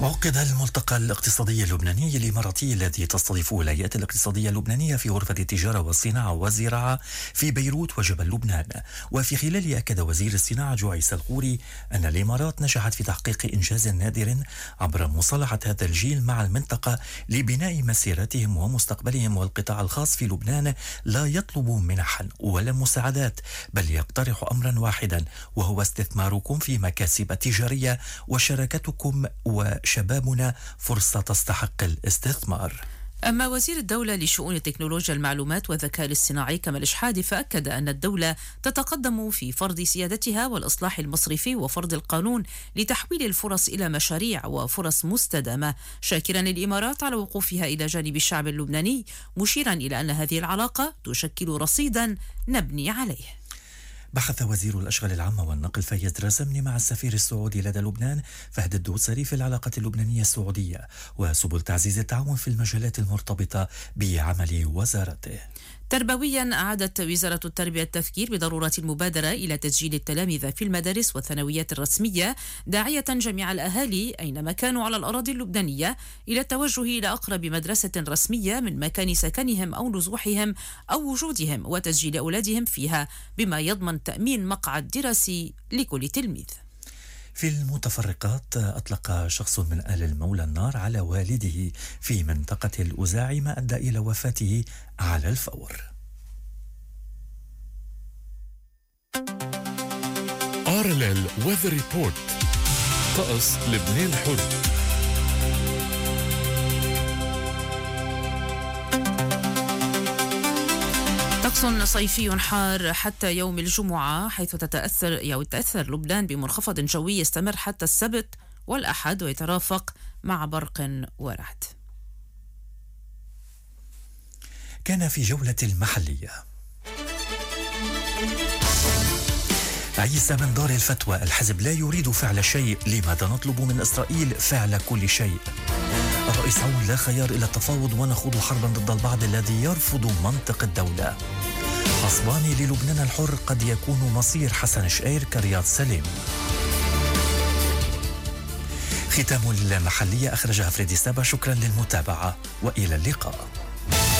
عقد الملتقى الاقتصادي اللبناني الإماراتي الذي تستضيفه الهيئات الاقتصادية اللبنانية في غرفة التجارة والصناعة والزراعة في بيروت وجبل لبنان. وفي خلاله أكد وزير الصناعة جوعيس الخوري أن الإمارات نجحت في تحقيق إنجاز نادر عبر مصالحة هذا الجيل مع المنطقة لبناء مسيرتهم ومستقبلهم، والقطاع الخاص في لبنان لا يطلب منحا ولا مساعدات، بل يقترح أمرا واحدا وهو استثماركم في مكاسب تجارية وشراكتكم وشبابنا فرصة تستحق الاستثمار. أما وزير الدولة لشؤون تكنولوجيا المعلومات والذكاء الاصطناعي كمال شحادة فأكد أن الدولة تتقدم في فرض سيادتها والإصلاح المصرفي وفرض القانون لتحويل الفرص إلى مشاريع وفرص مستدامة، شاكرا الإمارات على وقوفها إلى جانب الشعب اللبناني، مشيرا إلى أن هذه العلاقة تشكل رصيدا نبني عليه. بحث وزير الأشغال العامة والنقل فايز راسمني مع السفير السعودي لدى لبنان فهد الدوسري في العلاقة اللبنانية السعودية وسبل تعزيز التعاون في المجالات المرتبطة بعمل وزارته. تربويا، أعادت وزارة التربية التذكير بضرورة المبادرة إلى تسجيل التلاميذ في المدارس والثانويات الرسمية، داعية جميع الأهالي أينما كانوا على الأراضي اللبنانية إلى التوجه إلى أقرب مدرسة رسمية من مكان سكنهم أو نزوحهم أو وجودهم وتسجيل أولادهم فيها، بما يضمن تأمين مقعد دراسي لكل تلميذ. في المتفرقات، أطلق شخص من آل المولى النار على والده في منطقة الأزاع ما أدى إلى وفاته على الفور. RLL Weather Report. طقس لبنان الحر. طقس صيفي حار حتى يوم الجمعة، حيث تتأثر لبنان بمنخفض جوي يستمر حتى السبت والأحد ويترافق مع برق ورعد. كان في جولة المحلية عيسى من دار الفتوى: الحزب لا يريد فعل شيء، لماذا نطلب من إسرائيل فعل كل شيء؟ الرئيس عون: لا خيار إلى التفاوض ونخوض حربا ضد البعض الذي يرفض منطق الدولة. حصباني: للبنان الحر قد يكون مصير حسن شقير كرياض سليم. ختام المحلية أخرجها فريدي سابا. شكرا للمتابعة وإلى اللقاء.